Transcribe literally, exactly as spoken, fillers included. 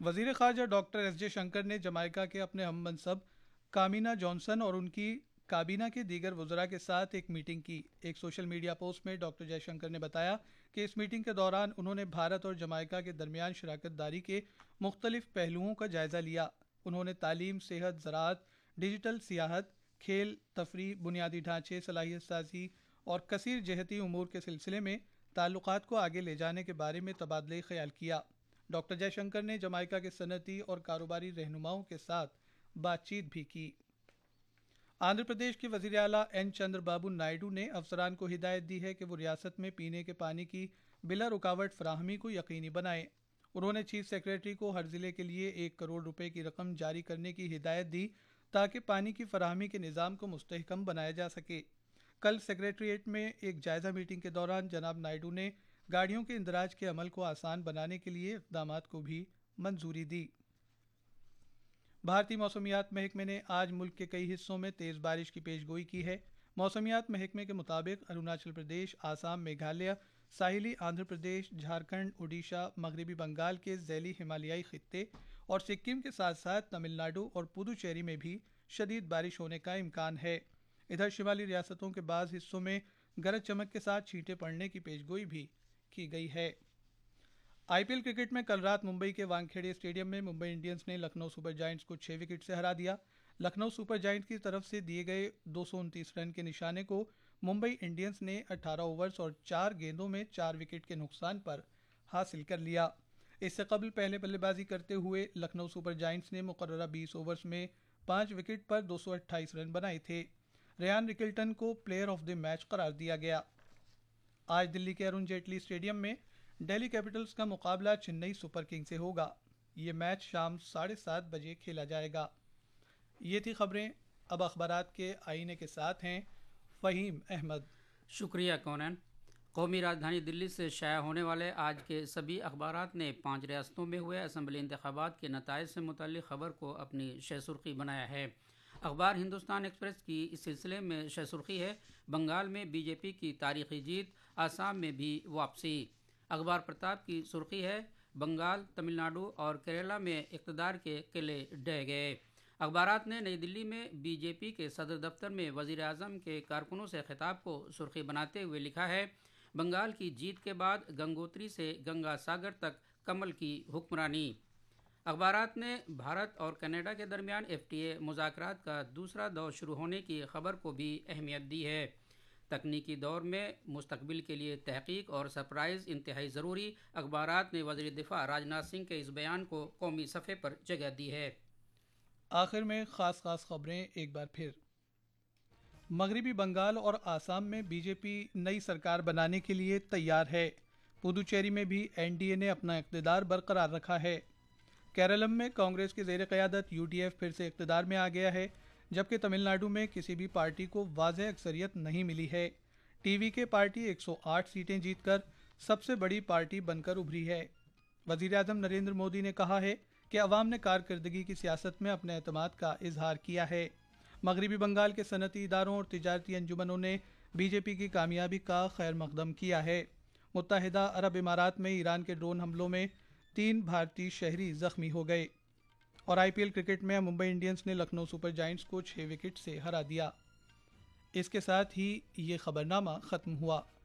وزیر خارجہ doctor S J Shankar نے جمائیکا کے اپنے ہم منصب کامینا جانسن اور ان کی کابینہ کے دیگر وزراء کے ساتھ ایک میٹنگ کی۔ ایک سوشل میڈیا پوسٹ میں ڈاکٹر جے شنکر نے بتایا کہ اس میٹنگ کے دوران انہوں نے بھارت اور جمائیکا کے درمیان شراکت داری کے مختلف پہلوؤں کا جائزہ لیا۔ انہوں نے تعلیم، صحت، زراعت، ڈیجیٹل سیاحت، کھیل، تفریح، بنیادی ڈھانچے، صلاحیت سازی اور کثیر جہتی امور کے سلسلے میں تعلقات کو آگے لے جانے کے بارے میں تبادلہ خیال کیا۔ ڈاکٹر جے شنکر نے جمائیکا کے صنعتی اور کاروباری رہنماؤں کے ساتھ بات چیت بھی کی۔ آندھرا پردیش کے وزیر اعلیٰ این چندر بابو نائیڈو نے افسران کو ہدایت دی ہے کہ وہ ریاست میں پینے کے پانی کی بلا رکاوٹ فراہمی کو یقینی بنائیں۔ انہوں نے چیف سیکریٹری کو ہر ضلع کے لیے ایک کروڑ روپے کی رقم جاری کرنے کی ہدایت دی تاکہ پانی کی فراہمی کے نظام کو مستحکم بنایا جا سکے۔ کل سیکریٹریٹ میں ایک جائزہ میٹنگ کے دوران جناب نائیڈو نے گاڑیوں کے اندراج کے عمل کو آسان بنانے کے لیے اقدامات کو بھی منظوری دی۔ بھارتی موسمیات محکمے نے آج ملک کے کئی حصوں میں تیز بارش کی پیش گوئی کی ہے۔ موسمیات محکمے کے مطابق اروناچل پردیش، آسام، میگھالیہ، ساحلی آندھرا پردیش، جھارکھنڈ، اڈیشہ، مغربی بنگال کے ذیلی ہمالیائی خطے اور سکم کے ساتھ ساتھ تمل ناڈو اور پدوچیری میں بھی شدید بارش ہونے کا امکان ہے۔ ادھر شمالی ریاستوں کے بعض حصوں میں گرج چمک کے ساتھ چھینٹیں پڑنے کی پیش گوئی بھی کی گئی ہے۔ آئی پی ایل کرکٹ میں کل رات ممبئی کے وانکھیڑے اسٹیڈیم میں ممبئی انڈینز نے لکھنؤ سپر جائنٹس کو چھ وکٹ سے ہرا دیا۔ لکھنؤ سپر جائنٹس کی طرف سے دیے گئے دو سو انتیس رن کے نشانے کو ممبئی انڈینز نے اٹھارہ اوورز اور چار گیندوں میں چار وکٹ کے نقصان پر حاصل کر لیا۔ اس سے قبل پہلے بلے بازی کرتے ہوئے لکھنؤ سپر جائنٹس نے مقررہ بیس اوورز میں پانچ وکٹ پر دو سو اٹھائیس رن بنائے تھے۔ ریان رکلٹن کو پلیئر آف دی میچ قرار دیا گیا۔ آج دلی کے ارون جیٹلی اسٹیڈیم میں ڈیلی کیپٹلز کا مقابلہ چنئی سپر کنگ سے ہوگا۔ یہ میچ شام ساڑھے سات بجے کھیلا جائے گا۔ یہ تھی خبریں۔ اب اخبارات کے آئینے کے ساتھ ہیں فہیم احمد۔ شکریہ کونین۔ قومی راجدھانی دلی سے شائع ہونے والے آج کے سبھی اخبارات نے پانچ ریاستوں میں ہوئے اسمبلی انتخابات کے نتائج سے متعلق خبر کو اپنی شہ سرخی بنایا ہے۔ اخبار ہندوستان ایکسپریس کی اس سلسلے میں شہ سرخی ہے: بنگال میں بی جے پی کی تاریخی جیت، آسام میں بھی واپسی۔ اخبار پرتاپ کی سرخی ہے: بنگال، تمل ناڈو اور کیرالہ میں اقتدار کے قلعے ڈھہ گئے۔ اخبارات نے نئی دلی میں بی جے پی کے صدر دفتر میں وزیر اعظم کے کارکنوں سے خطاب کو سرخی بناتے ہوئے لکھا ہے: بنگال کی جیت کے بعد گنگوتری سے گنگا ساگر تک کمل کی حکمرانی۔ اخبارات نے بھارت اور کینیڈا کے درمیان ایف ٹی اے مذاکرات کا دوسرا دور شروع ہونے کی خبر کو بھی اہمیت دی ہے۔ تکنیکی دور میں مستقبل کے لیے تحقیق اور سرپرائز انتہائی ضروری۔ اخبارات نے وزیر دفاع راجناتھ سنگھ کے اس بیان کو قومی صفحے پر جگہ دی ہے۔ آخر میں خاص خاص خبریں ایک بار پھر۔ مغربی بنگال اور آسام میں بی جے پی نئی سرکار بنانے کے لیے تیار ہے۔ پدوچیری میں بھی این ڈی اے نے اپنا اقتدار برقرار رکھا ہے۔ کیرالم میں کانگریس کے زیر قیادت یو ڈی ایف پھر سے اقتدار میں آ گیا ہے، جبکہ تمل ناڈو میں کسی بھی پارٹی کو واضح اکثریت نہیں ملی ہے۔ ٹی وی کے پارٹی ایک سو آٹھ سیٹیں جیت کر سب سے بڑی پارٹی بن کر ابھری ہے۔ وزیر اعظم نریندر مودی نے کہا ہے کہ عوام نے کارکردگی کی سیاست میں اپنے اعتماد کا اظہار کیا ہے۔ مغربی بنگال کے صنعتی اداروں اور تجارتی انجمنوں نے بی جے پی کی کامیابی کا خیر مقدم کیا ہے۔ متحدہ عرب امارات میں ایران کے ڈرون حملوں میں تین بھارتی شہری زخمی ہو گئے۔ اور آئی پی ایل کرکٹ میں ممبئی انڈینز نے لکھنؤ سپر جائنٹس کو چھ وکٹ سے ہرا دیا۔ اس کے ساتھ ہی یہ خبرنامہ ختم ہوا۔